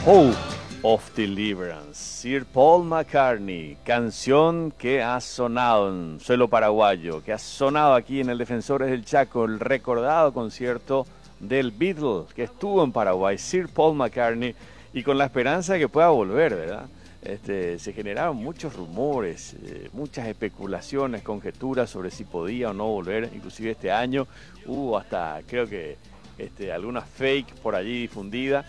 Hope of Deliverance, Sir Paul McCartney, canción que ha sonado en suelo paraguayo, que ha sonado aquí en el Defensores del Chaco, el recordado concierto del Beatle que estuvo en Paraguay, Sir Paul McCartney, y con la esperanza de que pueda volver, ¿verdad? Se generaron muchos rumores, muchas especulaciones, conjeturas sobre si podía o no volver, inclusive este año hubo hasta, creo que, alguna fake por allí difundida,